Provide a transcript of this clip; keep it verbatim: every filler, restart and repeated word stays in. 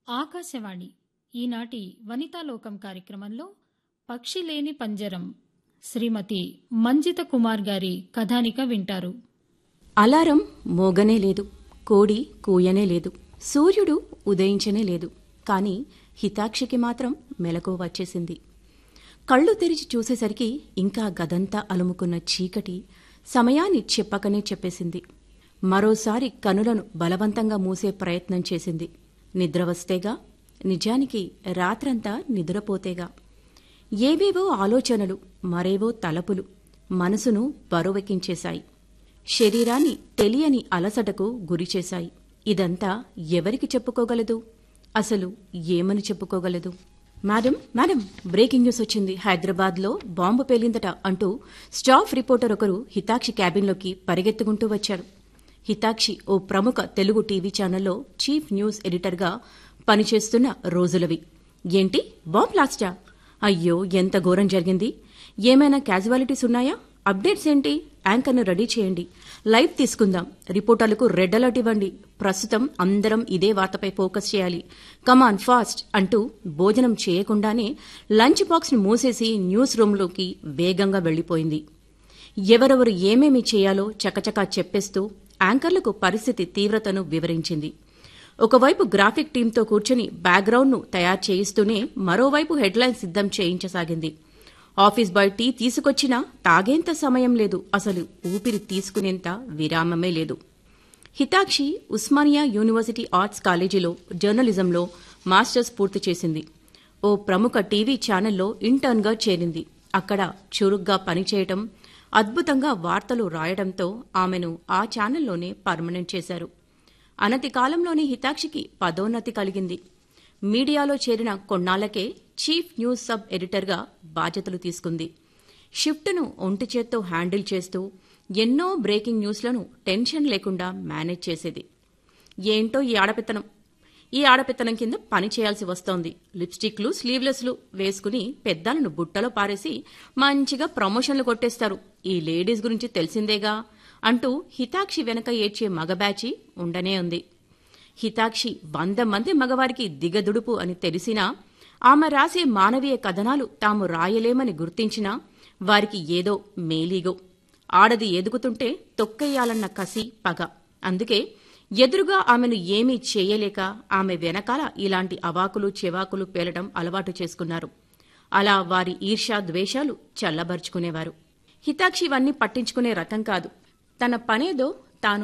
ఆకాశవాణి ఈనాటి వనితాలోకం కార్యక్రమంలో పక్షి లేని పంజరం శ్రీమతి మంజిత కుమార్ గారి కథానిక వింటారు. అలారం మోగనే లేదు, కోడి కూయనే లేదు, సూర్యుడు ఉదయించనే లేదు. కాని హితాక్షికి మాత్రం మెలకువ వచ్చేసింది. కళ్ళు తెరిచి చూసేసరికి ఇంకా గదంతా అలుముకున్న చీకటి సమయాన్ని చెప్పకనే చెప్పేసింది. మరోసారి కనులను బలవంతంగా మూసే ప్రయత్నం చేసింది. నిద్ర వస్తేగా, నిజానికి రాత్రంతా నిద్రపోతేగా. ఏవేవో ఆలోచనలు, మరేవో తలపులు మనసును బరువెక్కించేశాయి. శరీరాన్ని తెలియని అలసటకు గురిచేశాయి. ఇదంతా ఎవరికి చెప్పుకోగలదు? అసలు ఏమని చెప్పుకోగలదు? మేడం మేడం బ్రేకింగ్ న్యూస్ వచ్చింది. హైదరాబాద్లో బాంబు పేలిందట అంటూ స్టాఫ్ రిపోర్టర్ ఒకరు హితాక్షి క్యాబిన్లోకి పరిగెత్తుకుంటూ వచ్చారు. హితాక్షి ఓ ప్రముఖ తెలుగు టీవీ ఛానల్లో చీఫ్ న్యూస్ ఎడిటర్గా పనిచేస్తున్న రోజులవి. ఏంటి, బాంబ్ బ్లాస్టా? అయ్యో, ఎంత ఘోరం జరిగింది! ఏమైనా క్యాజువాలిటీస్ ఉన్నాయా? అప్డేట్స్ ఏంటి? యాంకర్ను రెడీ చేయండి, లైవ్ తీసుకుందాం, రిపోర్టర్లకు రెడ్ అలర్ట్ ఇవ్వండి, ప్రస్తుతం అందరం ఇదే వార్తపై ఫోకస్ చేయాలి, కమాన్ ఫాస్ట్ అంటూ భోజనం చేయకుండానే లంచ్ బాక్స్ ను మూసేసి న్యూస్ రూంలోకి వేగంగా వెళ్లిపోయింది. ఎవరెవరు ఏమేమి చేయాలో చకచకా చెప్పేస్తూ యాంకర్లకు పరిస్థితి తీవ్రతను వివరించింది. ఒకవైపు గ్రాఫిక్ టీంతో కూర్చుని బ్యాక్గ్రౌండ్ను తయారు చేయిస్తూనే మరోవైపు హెడ్లైన్ సిద్దం చేయించసాగింది. ఆఫీస్ బాయ్ టీ తీసుకొచ్చినా తాగేంత సమయం లేదు, అసలు ఊపిరి తీసుకునేంత విరామమే లేదు. హితాక్షి ఉస్మానియా యూనివర్సిటీ ఆర్ట్స్ కాలేజీలో జర్నలిజంలో మాస్టర్స్ పూర్తి చేసింది. ఓ ప్రముఖ టీవీ ఛానల్లో ఇంటర్న్గా చేరింది. అక్కడ చురుగ్గా పనిచేయటం, అద్భుతంగా వార్తలు రాయడంతో ఆమెను ఆ ఛానల్లోనే పర్మనెంట్ చేశారు. అనతి కాలంలోనే హితాక్షికి పదోన్నతి కలిగింది. మీడియాలో చేరిన కొన్నాళ్లకే చీఫ్ న్యూస్ సబ్ ఎడిటర్గా బాధ్యతలు తీసుకుంది. షిఫ్ట్ను ఒంటి చేత్తో హ్యాండిల్ చేస్తూ ఎన్నో బ్రేకింగ్ న్యూస్లను టెన్షన్ లేకుండా మేనేజ్ చేసేది. ఏంటో ఈ ఆడపిత్తనం ఈ ఆడపిత్తనం కింద పని చేయాల్సి వస్తోంది. లిప్స్టిక్లు, స్లీవ్లెస్లు వేసుకుని పెద్దాలను బుట్టలో పారేసి మంచిగా ప్రమోషన్లు కొట్టేస్తారు. ఈ లేడీస్ గురించి తెలిసిందేగా అంటూ హితాక్షి వెనక ఏడ్చే మగబ్యాచి ఉండనే ఉంది. హితాక్షి వంద మంది మగవారికి దిగదుడుపు అని తెలిసినా, ఆమె రాసే మానవీయ కథనాలు తాము రాయలేమని గుర్తించినా వారికి ఏదో మేలీగో. ఆడది ఎదుగుతుంటే తొక్కెయ్యాలన్న కసి, పగ. అందుకే ఎదురుగా ఆమెను ఏమీ చేయలేక ఆమె వెనకాల ఇలాంటి అవాకులు చెవాకులు పేలడం అలవాటు చేసుకున్నారు. అలా వారి ఈర్ష్యా ద్వేషాలు చల్లబరుచుకునేవారు. హితాక్షి ఇవన్నీ పట్టించుకునే రకం కాదు. తన పనేదో